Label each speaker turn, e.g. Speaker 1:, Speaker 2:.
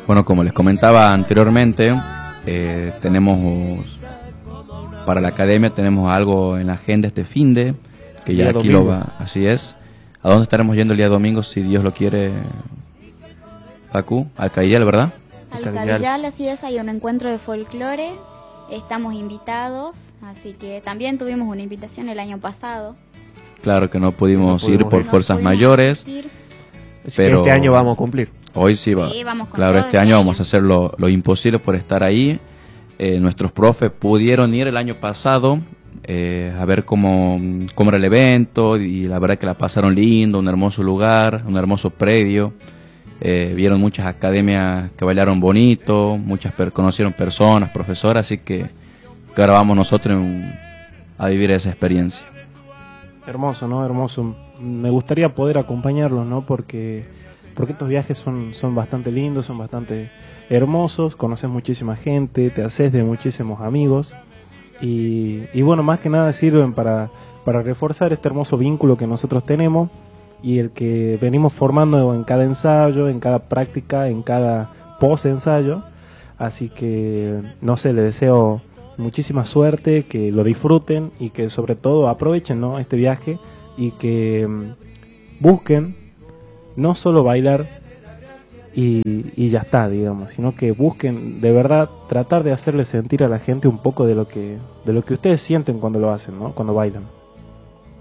Speaker 1: Bueno, como les comentaba anteriormente, tenemos para la academia tenemos algo en la agenda este finde, que ya
Speaker 2: Día
Speaker 1: aquí
Speaker 2: domingo.
Speaker 1: así es. ¿A dónde estaremos yendo el día domingo si Dios lo quiere, Facu? Al Caillal, ¿verdad?
Speaker 3: Al
Speaker 2: Cardial.
Speaker 3: Cardial, así es, hay un encuentro de folclore, estamos invitados, así que también tuvimos una invitación el año pasado.
Speaker 1: Claro que no pudimos
Speaker 2: No
Speaker 1: ir
Speaker 2: pudimos
Speaker 1: por
Speaker 2: ir.
Speaker 3: No
Speaker 1: fuerzas
Speaker 3: pudimos
Speaker 1: mayores,
Speaker 3: asistir.
Speaker 2: Así que
Speaker 1: pero
Speaker 2: este año vamos a cumplir.
Speaker 1: hoy sí va.
Speaker 3: Sí, vamos con
Speaker 1: Claro,
Speaker 3: todo
Speaker 1: este año vamos a hacer lo imposible por estar ahí. Nuestros profes pudieron ir el año pasado a ver cómo era el evento y la verdad que la pasaron lindo, un hermoso lugar, un hermoso predio. Vieron muchas academias que bailaron bonito, conocieron personas, profesoras, así que ahora vamos nosotros a vivir esa experiencia.
Speaker 2: Hermoso, ¿no? Hermoso. Me gustaría poder acompañarlos, ¿no? Porque estos viajes son bastante lindos, son bastante hermosos, conoces muchísima gente, te haces de muchísimos amigos y bueno, más que nada sirven para reforzar este hermoso vínculo que nosotros tenemos y el que venimos formando en cada ensayo, en cada práctica, en cada post-ensayo. Así que, no sé, les deseo muchísima suerte, que lo disfruten y que sobre todo aprovechen, ¿no?, este viaje y que busquen no solo bailar y ya está, digamos, sino que busquen de verdad tratar de hacerle sentir a la gente un poco de lo que ustedes sienten cuando lo hacen, ¿no?, cuando bailan.